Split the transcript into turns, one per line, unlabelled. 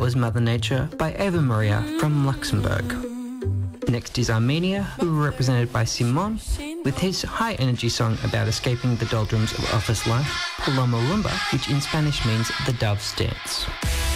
was Mother Nature by Ava Maria from Luxembourg. Next is Armenia, who were represented by Simon, with his high-energy song about escaping the doldrums of office life, Paloma Rumba, which in Spanish means the Dove's Dance.